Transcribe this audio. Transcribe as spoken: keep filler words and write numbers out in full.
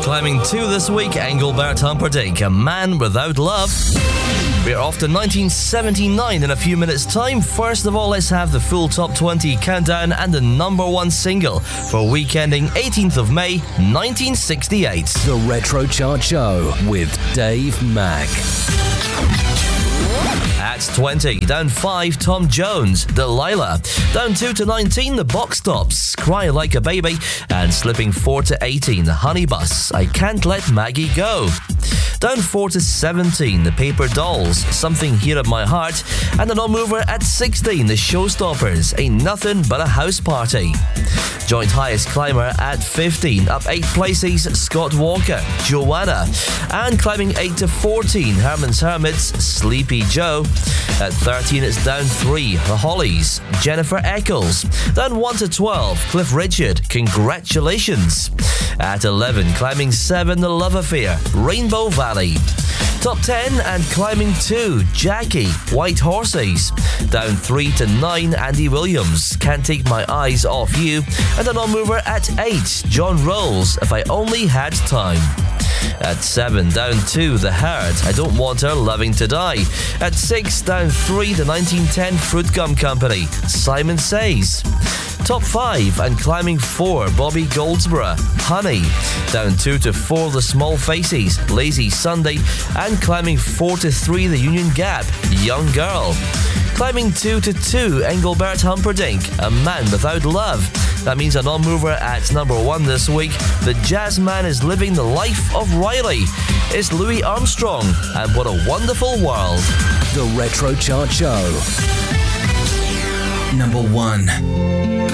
climbing two this week, Engelbert Humperdinck, A Man Without Love. We're off to nineteen seventy-nine in a few minutes' time. First of all, let's have the full top twenty countdown and the number one single for week ending eighteenth of May, nineteen sixty-eight. The Retro Chart Show with Dave Mack. At twenty, down five, Tom Jones, Delilah. Down two to nineteen, The Box Tops, Cry Like a Baby. And slipping four to eighteen, Honey Bus, I Can't Let Maggie Go. Down four to seventeen, The Paper Dolls, Something Here at My Heart. And the non-mover at sixteen, The Showstoppers, Ain't Nothing But a House Party. Joint highest climber at fifteen, up eight places, Scott Walker, Joanna. And climbing eight to fourteen, Herman's Hermits, Sleepy Joe. At thirteen, it's down three, The Hollies, Jennifer Eccles. Down one to twelve, Cliff Richard, Congratulations. At eleven, climbing seven, The Love Affair, Rainbow Valley. Top ten and climbing two, Jackie, White Horses. Down three to nine, Andy Williams, Can't Take My Eyes Off You. And a non-mover at eight, John Rolls, If I Only Had Time. At seven, down two, The Herd, I Don't Want Her Loving to Die. At six, down three, the nineteen ten Fruit Gum Company, Simon Says. Top five and climbing four, Bobby Goldsboro, Honey. Down two to four, The Small Faces, Lazy Sunday. And climbing four to three, The Union Gap, Young Girl. Climbing two to two, Engelbert Humperdinck, A Man Without Love. That means a non-mover at number one this week. The jazz man is living the life of Riley. It's Louis Armstrong, and What a Wonderful World. The Retro Chart Show. Number one.